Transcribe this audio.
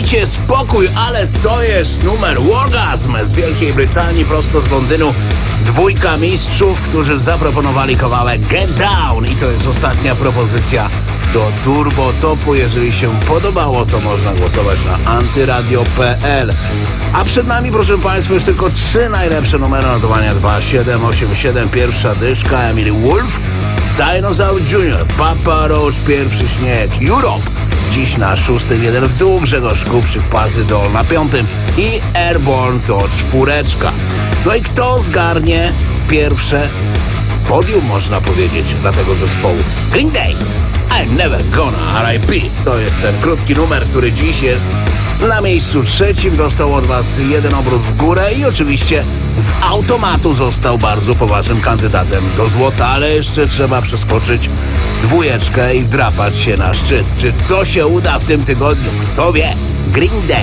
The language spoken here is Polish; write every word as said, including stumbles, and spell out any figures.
Dajcie spokój, ale to jest numer Orgasm z Wielkiej Brytanii, prosto z Londynu. Dwójka mistrzów, którzy zaproponowali kawałek Get Down i to jest ostatnia propozycja do Turbo Topu. Jeżeli się podobało, to można głosować na antyradio kropka p l. A przed nami, proszę Państwa, już tylko trzy najlepsze numery notowania dwa siedem osiem siedem. Pierwsza dyszka Emily Wolf, Dinosaur junior, Papa Roach, Pierwszy śnieg, Europe. Dziś na szóstym, jeden w dół, Grzegorz Kuprzyk, Party Doll na piątym i Airborne to czwóreczka. No i kto zgarnie pierwsze podium, można powiedzieć, dla tego zespołu? Green Day, I'm Never Gonna R I P. To jest ten krótki numer, który dziś jest na miejscu trzecim. Dostał od Was jeden obrót w górę i oczywiście z automatu został bardzo poważnym kandydatem do złota, ale jeszcze trzeba przeskoczyć dwójeczkę i wdrapać się na szczyt. Czy to się uda w tym tygodniu? Kto wie? Green Day.